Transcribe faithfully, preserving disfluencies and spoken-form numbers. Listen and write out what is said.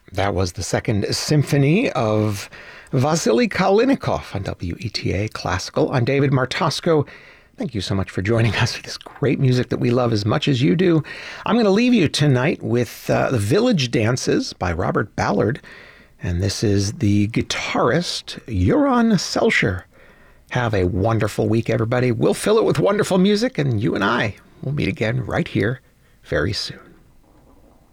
That was the Second Symphony of Vasily Kalinikov on W E T A Classical. I'm David Martosco. Thank you so much for joining us for this great music that we love as much as you do. I'm going to leave you tonight with uh, The Village Dances by Robert Ballard. And this is the guitarist, Joran Selcher. Have a wonderful week, everybody. We'll fill it with wonderful music, and you and I will meet again right here very soon.